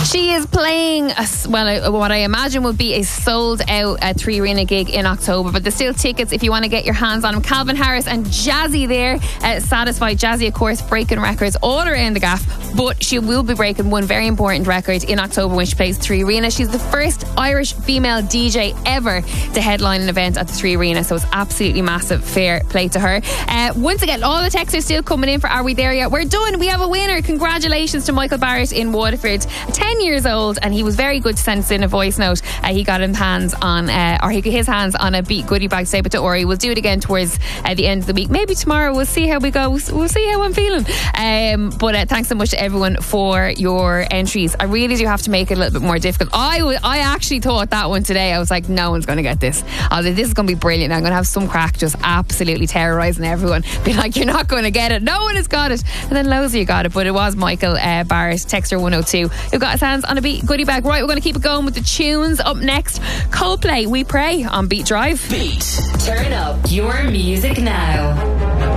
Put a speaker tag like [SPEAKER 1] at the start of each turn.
[SPEAKER 1] She is playing, what I imagine would be a sold out 3 Arena gig in October, but there's still tickets if you want to get your hands on them. Calvin Harris and Jazzy there, Satisfied. Jazzy, of course, breaking records all around the gaff, but she will be breaking one very important record in October when she plays 3 Arena. She's the first Irish female DJ ever to headline an event at the 3 Arena, so it's absolutely massive. Fair play to her. Once again, all the texts are still coming in for Are We There Yet? We're done. We have a winner. Congratulations to Michael Barrett in Waterford, 10 years old, and he was very good to send us in a voice note. He got his hands on a Beat goodie bag today, but don't worry, we'll do it again towards the end of the week. Maybe tomorrow. We'll see how we go. We'll see how I'm feeling. But thanks so much to everyone for your entries. I really do have to make it a little bit more difficult. I actually thought that one today. I was like, no one's going to get this. I was like, this is going to be brilliant. I'm going to have some crack just absolutely terrorising everyone. Be like, you're not going to get it. No one has got it. And then loads of you got it. But it was Michael Barrett, Texter 102, who got his hands on a Beat goodie bag. Right, we're going to keep it going with the tunes. Up next, Coldplay, We Pray on Beat Drive.
[SPEAKER 2] Beat. Turn up your music now.